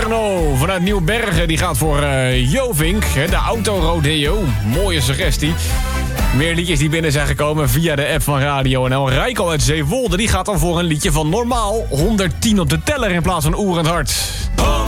Arno vanuit Nieuwbergen, die gaat voor Jovink, de Autorodeo. Mooie suggestie. Meer liedjes die binnen zijn gekomen via de app van Radio NL. Rijko uit Zeewolde, die gaat dan voor een liedje van Normaal. 110 op de teller in plaats van Oerend Hart.